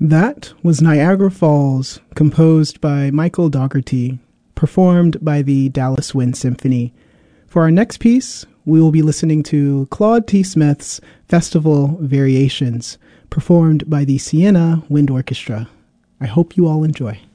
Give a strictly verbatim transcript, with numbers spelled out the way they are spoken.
That was Niagara Falls, composed by Michael Dougherty, performed by the Dallas Wind Symphony. For our next piece, we will be listening to Claude T. Smith's Festival Variations, performed by the Siena Wind Orchestra. I hope you all enjoy.